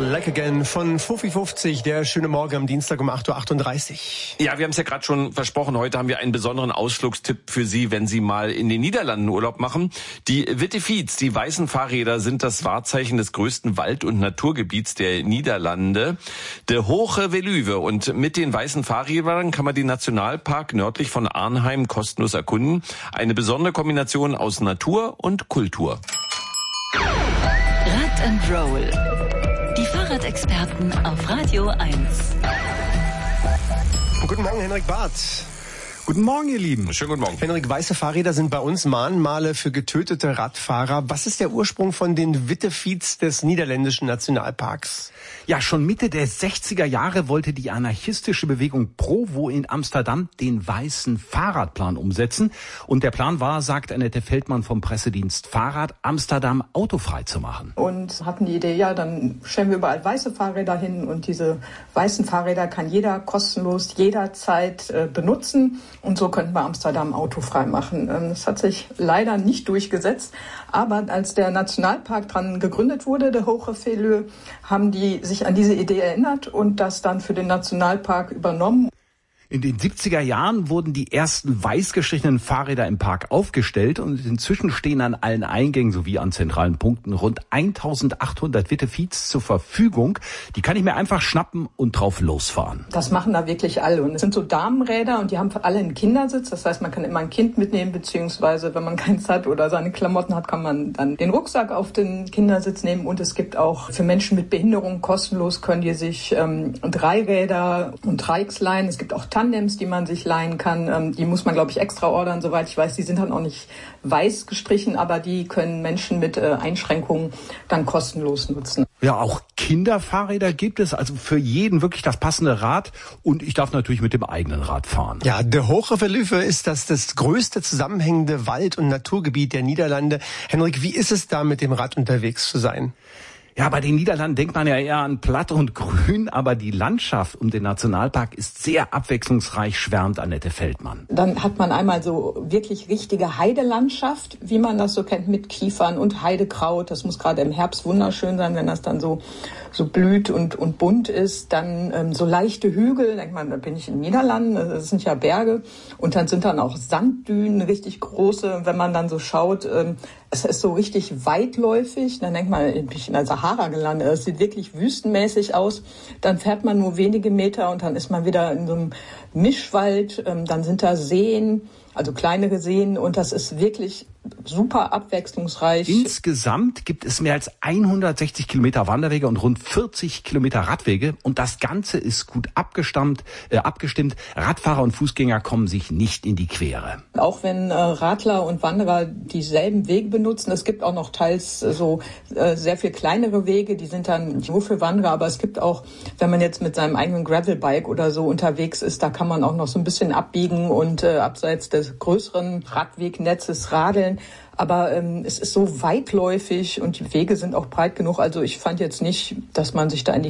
Like Again von Fuffi 50, der schöne Morgen am Dienstag um 8.38 Uhr. Ja, wir haben es ja gerade schon versprochen, heute haben wir einen besonderen Ausflugstipp für Sie, wenn Sie mal in den Niederlanden Urlaub machen. Die Witte Fiets, die weißen Fahrräder, sind das Wahrzeichen des größten Wald- und Naturgebiets der Niederlande, de Hoge Veluwe. Und mit den weißen Fahrrädern kann man den Nationalpark nördlich von Arnhem kostenlos erkunden. Eine besondere Kombination aus Natur und Kultur. Rad and Roll. Die Fahrradexperten auf Radio 1. Guten Morgen, Henrik Barth. Guten Morgen, ihr Lieben. Schönen guten Morgen. Henrik, weiße Fahrräder sind bei uns Mahnmale für getötete Radfahrer. Was ist der Ursprung von den Witte Fiets des niederländischen Nationalparks? Ja, schon Mitte der 60er Jahre wollte die anarchistische Bewegung Provo in Amsterdam den weißen Fahrradplan umsetzen. Und der Plan war, sagt Annette Feldmann vom Pressedienst Fahrrad, Amsterdam autofrei zu machen. Und hatten die Idee, ja, dann stellen wir überall weiße Fahrräder hin und diese weißen Fahrräder kann jeder kostenlos jederzeit benutzen. Und so könnten wir Amsterdam autofrei machen. Das hat sich leider nicht durchgesetzt. Aber als der Nationalpark dran gegründet wurde, der Hoge Veluwe, haben die sich an diese Idee erinnert und das dann für den Nationalpark übernommen. In den 70er Jahren wurden die ersten weiß gestrichenen Fahrräder im Park aufgestellt und inzwischen stehen an allen Eingängen sowie an zentralen Punkten rund 1800 Witte Fiets zur Verfügung. Die kann ich mir einfach schnappen und drauf losfahren. Das machen da wirklich alle. Und es sind so Damenräder und die haben alle einen Kindersitz. Das heißt, man kann immer ein Kind mitnehmen, beziehungsweise wenn man keins hat oder seine Klamotten hat, kann man dann den Rucksack auf den Kindersitz nehmen. Und es gibt auch für Menschen mit Behinderung kostenlos, können die sich Dreiräder und Trikes leihen. Es gibt auch Tandems, die man sich leihen kann. Die muss man, glaube ich, extra ordern, soweit ich weiß. Die sind dann auch nicht weiß gestrichen, aber die können Menschen mit Einschränkungen dann kostenlos nutzen. Ja, auch Kinderfahrräder gibt es, also für jeden wirklich das passende Rad. Und ich darf natürlich mit dem eigenen Rad fahren. Ja, de Hoge Veluwe ist das größte zusammenhängende Wald- und Naturgebiet der Niederlande. Henrik, wie ist es da, mit dem Rad unterwegs zu sein? Ja, bei den Niederlanden denkt man ja eher an Platt und Grün, aber die Landschaft um den Nationalpark ist sehr abwechslungsreich, schwärmt Annette Feldmann. Dann hat man einmal so wirklich richtige Heidelandschaft, wie man das so kennt, mit Kiefern und Heidekraut. Das muss gerade im Herbst wunderschön sein, wenn das dann so blüht und bunt ist. Dann so leichte Hügel, denkt man, da bin ich in den Niederlanden, das sind ja Berge. Und dann sind dann auch Sanddünen, richtig große. Wenn man dann so schaut, es ist so richtig weitläufig. Dann denkt man, ich bin in der Sahara gelandet. Es sieht wirklich wüstenmäßig aus. Dann fährt man nur wenige Meter und dann ist man wieder in so einem Mischwald. Dann sind da Seen, also kleinere Seen. Und das ist wirklich super abwechslungsreich. Insgesamt gibt es mehr als 160 Kilometer Wanderwege und rund 40 Kilometer Radwege. Und das Ganze ist gut abgestimmt. Radfahrer und Fußgänger kommen sich nicht in die Quere. Auch wenn Radler und Wanderer dieselben Wege benutzen, es gibt auch noch teils sehr viel kleinere Wege, die sind dann nur für Wanderer. Aber es gibt auch, wenn man jetzt mit seinem eigenen Gravelbike oder so unterwegs ist, da kann man auch noch so ein bisschen abbiegen und abseits des größeren Radwegnetzes radeln. Aber es ist so weitläufig und die Wege sind auch breit genug. Also ich fand jetzt nicht, dass man sich da in die